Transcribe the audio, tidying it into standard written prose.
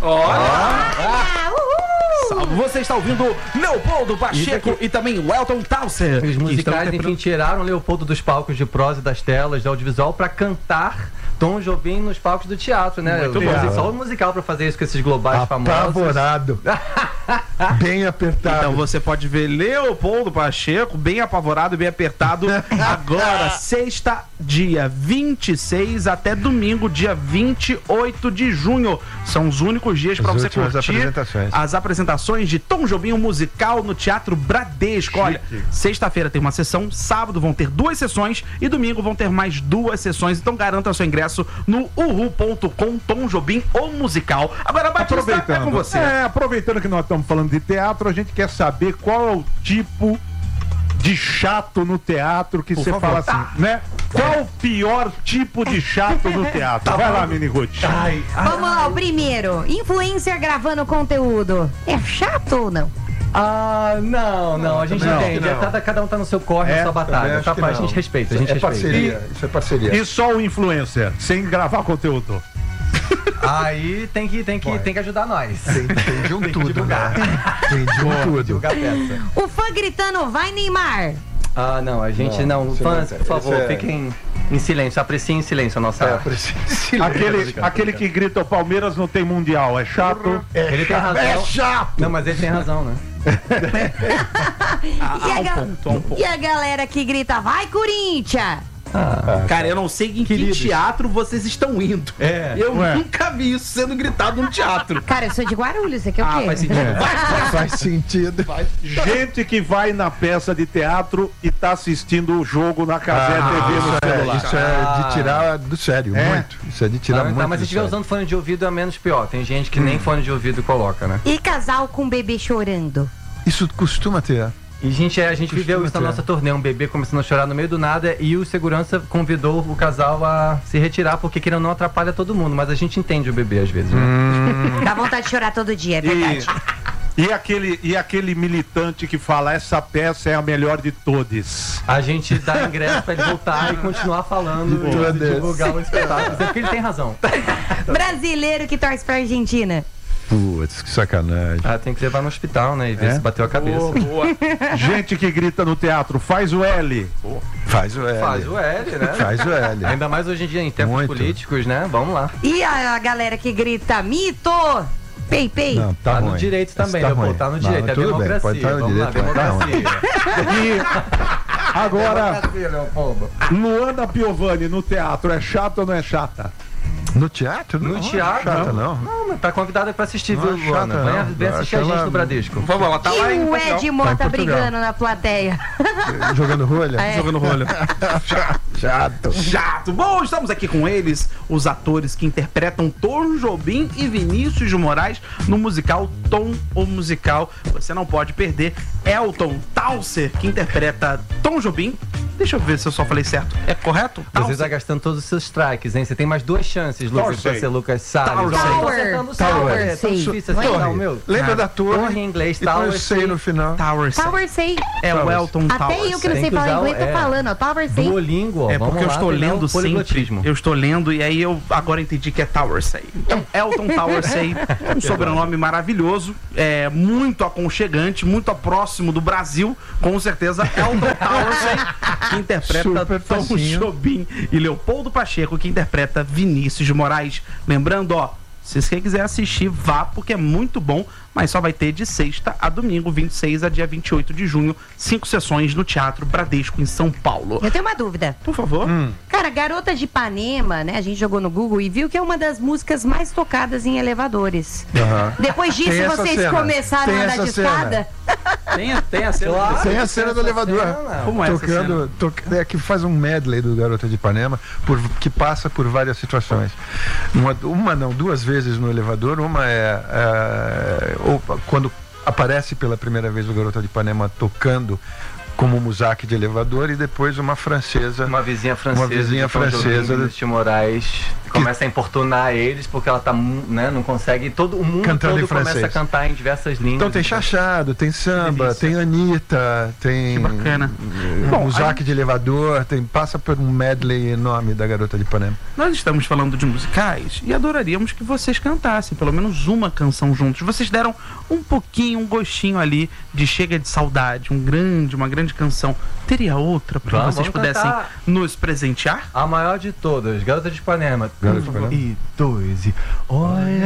Você está ouvindo Leopoldo Pacheco e também o Elton Towser. Os musicais, enfim, tiraram Leopoldo dos palcos de prosa, das telas, do audiovisual, para cantar Tom Jobim nos palcos do teatro, né? Muito bom. Só o musical para fazer isso com esses globais famosos. Apavorado. Bem apertado. Então você pode ver Leopoldo Pacheco bem apavorado e bem apertado agora, sexta, dia 26 até domingo, dia 28 de junho. São os únicos dias para você curtir as apresentações de Tom Jobim, o musical, no Teatro Bradesco. Olha, sexta-feira tem uma sessão, sábado vão ter 2 sessões e domingo vão ter mais 2 sessões. Então garanta seu ingresso no uhu.com, Tom Jobim, o musical. Agora, Batista, é com você. Aproveitando que nós estamos falando de teatro, a gente quer saber qual é o tipo de chato no teatro que você fala assim, né? Qual o pior tipo de chato no teatro? Vai lá, Mini Ruth. Vamos lá, o primeiro. Influencer gravando conteúdo. É chato ou não? Não, a gente entende. Cada um tá no seu corre, na sua batalha. Tá, a gente respeita, a gente respeita. Parceria, isso é parceria. E só o influencer, sem gravar conteúdo? Aí tem que ajudar nós. Tem de um tudo, né? Tem de um tudo. Divulgar peça. O fã gritando, vai Neymar. Não, a gente não. Fãs, por favor, fiquem em silêncio, apreciem em silêncio a nossa. Aquele que grita o Palmeiras não tem mundial, é chato? Ele tem razão. É chato! Não, mas ele tem razão, né? E a galera que grita, vai Corinthians! Cara, eu não sei em que teatro vocês estão indo. Eu nunca vi isso sendo gritado no teatro. Cara, eu sou de Guarulhos, você quer o quê? Faz sentido. Faz sentido. Gente que vai na peça de teatro e tá assistindo o jogo na Cazé TV no celular. Isso é de tirar do sério, muito. Isso é de tirar muito. Mas se estiver usando fone de ouvido é menos pior. Tem gente que nem fone de ouvido coloca, né? E casal com bebê chorando? Isso costuma ter. E a gente viveu isso na nossa turnê, um bebê começando a chorar no meio do nada e o segurança convidou o casal a se retirar porque querendo não atrapalha todo mundo, mas a gente entende o bebê às vezes, né? Dá vontade de chorar todo dia, é verdade. E aquele militante que fala, essa peça é a melhor de todas. A gente dá ingresso pra ele voltar e continuar falando e divulgar o espetáculo, porque ele tem razão. Brasileiro que torce pra Argentina. Putz, que sacanagem. Tem que levar no hospital, né? E ver se bateu a cabeça. Boa. Gente que grita no teatro, faz o L. Faz o L. Faz o L, né? Faz o L. Ainda mais hoje em dia, em tempos políticos, né? Vamos lá. E a galera que grita, mito! Pei, pei. Não, tá no direito também, tá no direito, é democracia. Pode estar no direito, democracia. E agora, Luana Piovani no teatro, é chata ou não é chata? No teatro? No teatro? Chata, não. Não, mas tá convidada pra assistir, Não viu, é Luana? chata, Venha não. ver assistir a gente no Bradesco. Vamos lá, tá lá E em o Portugal. Ed Mota Portugal. brigando na plateia. Jogando rolha? Jogando rolha. Chato. Bom, estamos aqui com eles, os atores que interpretam Tom Jobim e Vinícius de Moraes no musical Tom, o Musical. Você não pode perder. Elton Towser, que interpreta Tom Jobim. Deixa eu ver se eu só falei certo. É correto? Você tá gastando todos os seus strikes, hein? Você tem mais 2 chances, Lucas, pra ser Lucas Salles. Tower, É tão difícil assim, não, meu. Lembra da torre? Torre em inglês, E põe Tower o sei no final. Tower Say. É o Elton Towser. Até eu que não sei falar inglês tô falando, ó. Tower Say. Duolingo, ó. É porque eu estou lendo sempre. Eu estou lendo e aí eu agora entendi que é Tower Say. Então, Elton Tower Say, um sobrenome maravilhoso, muito aconchegante, muito próximo do Brasil, com certeza. Elton Tower Say, que interpreta Tom Jobim, e Leopoldo Pacheco, que interpreta Vinícius de Moraes. Lembrando, ó, se você quiser assistir, vá, porque é muito bom, mas só vai ter de sexta a domingo, 26 a dia 28 de junho, 5 sessões no Teatro Bradesco, em São Paulo. Eu tenho uma dúvida. Por favor. Cara, Garota de Ipanema, né? A gente jogou no Google e viu que é uma das músicas mais tocadas em elevadores. Depois disso, vocês começaram a andar de escada? Tem a cena. Claro, tem a cena do elevador. Como é tocando, que faz um medley do Garota de Ipanema, que passa por várias situações. Uma não, 2 vezes no elevador. Uma quando aparece pela primeira vez o Garota de Ipanema tocando como Muzak de Elevador, e depois uma francesa. Uma vizinha francesa de Moraes começa a importunar eles porque ela tá, né, não consegue, todo o mundo cantando todo começa a cantar em diversas línguas. Então tem chachado, tem samba, tem Anitta, tem que bacana. Muzak de Elevador, passa por um medley enorme da Garota de Ipanema. Nós estamos falando de musicais e adoraríamos que vocês cantassem pelo menos uma canção juntos. Vocês deram um gostinho ali de Chega de Saudade, uma grande canção. Teria outra para vocês pudessem nos presentear? A maior de todas, Garota de Ipanema. 1 e 2 e olha